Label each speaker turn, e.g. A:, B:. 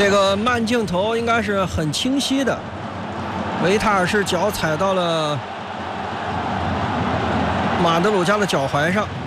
A: 这个慢镜头应该是很清晰的，维塔尔是脚踩到了马德鲁加的脚踝上。